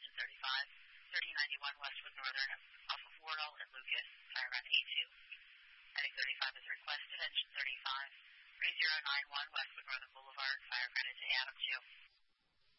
engine 35, 3091 Westwood Northern, off of Wardle and Lucas, fire ground A2. Heading 35 is requested, engine 35, 3091 Westwood Northern Boulevard, fire ground into Adam 2.